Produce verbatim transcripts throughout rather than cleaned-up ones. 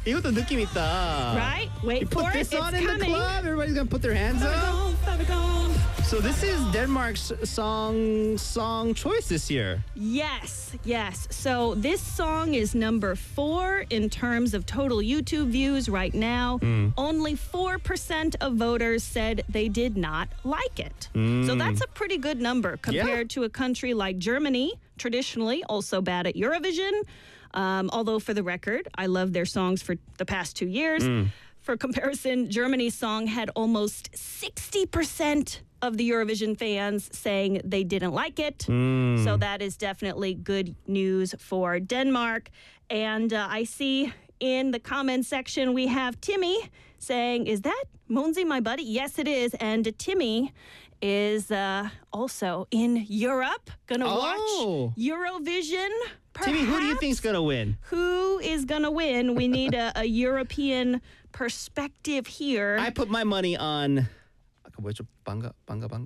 이것도 느낌 있다. Right? Wait You for put it. this It's on in coming. the club. Everybody's gonna put their hands up. So this is Denmark's song song choice this year. Yes, yes. So this song is number four in terms of total YouTube views right now. Mm. Only four percent of voters said they did not like it. So that's a pretty good number compared to a country like Germany, traditionally also bad at Eurovision. Um, although, for the record, I love their songs for the past two years. For comparison, Germany's song had almost sixty percent of the Eurovision fans saying they didn't like it. So that is definitely good news for Denmark. And uh, I see in the comment section we have Timmy saying, is that Monzi, my buddy? Yes, it is. And Timmy is uh, also in Europe, gonna Oh. watch Eurovision. Perhaps. Timmy, who do you think's gonna win? Who is gonna win? We need a, a European perspective here. I put my money on. 아까 뭐였죠? 방가 방가 방.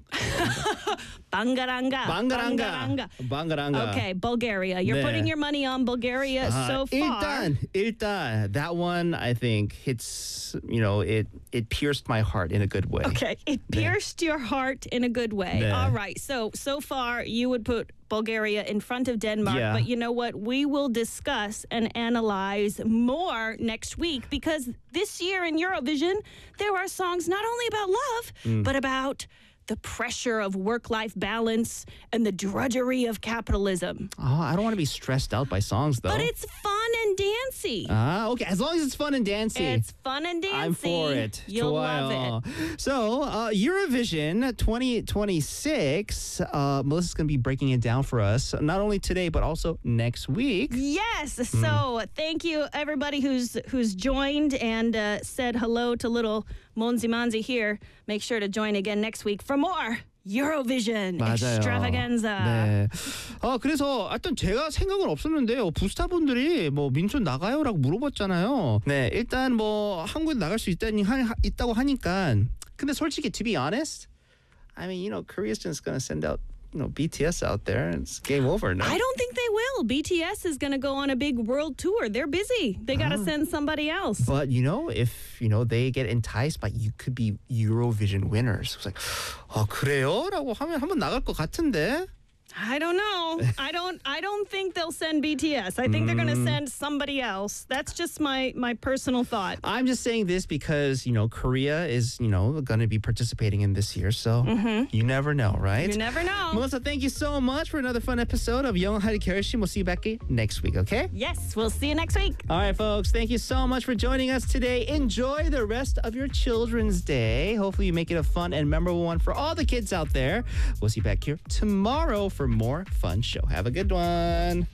Bangaranga. 방가랑가. 방가랑가. Okay, Bulgaria. You're 네. putting your money on Bulgaria Uh, so far. 일단, 일단 that one I think hits. You know, it it pierced my heart in a good way. Okay, it pierced your heart in a good way. 네. All right, so so far you would put Bulgaria in front of Denmark, Yeah. but you know what? We will discuss and analyze more next week because this year in Eurovision, there are songs not only about love, Mm. but about the pressure of work-life balance and the drudgery of capitalism. Oh, I don't want to be stressed out by songs though. But it's fun and dancy. Ah, okay. As long as it's fun and dancey. It's fun and dancey. I'm for it. You'll love 좋아요. it. So, uh, Eurovision twenty twenty-six, uh, Melissa's going to be breaking it down for us, not only today, but also next week. Yes. So thank you, everybody who's who's joined and uh, said hello to little Monzi Manzi here. Make sure to join again next week for more Eurovision 맞아요. extravaganza. 네. 아, 그래서 하여튼 제가 생각은 없었는데요. 부스타분들이 뭐 민촌 나가요라고 물어봤잖아요. 네, 일단 뭐 한국에 나갈 수 있다니 하, 있다고 하니까. 근데 솔직히 to be honest, I mean, you know, Korea's just gonna send out, you know, B T S out there. It's game over now. I don't think they will. B T S is going to go on a big world tour. They're busy. They got to send somebody else. But you know, if you know they get enticed by you could be Eurovision winners. It's like, 아 그래요?라고 하면 한번 나갈 것 같은데. I don't know. I don't I don't think they'll send B T S. I think they're going to send somebody else. That's just my my personal thought. I'm just saying this because, you know, Korea is, you know, going to be participating in this year. So you never know, right? You never know. Melissa, thank you so much for another fun episode of 영어하리 결심. We'll see you back next week, okay? Yes, we'll see you next week. All right, folks. Thank you so much for joining us today. Enjoy the rest of your Children's Day. Hopefully you make it a fun and memorable one for all the kids out there. We'll see you back here tomorrow for more fun show. Have a good one.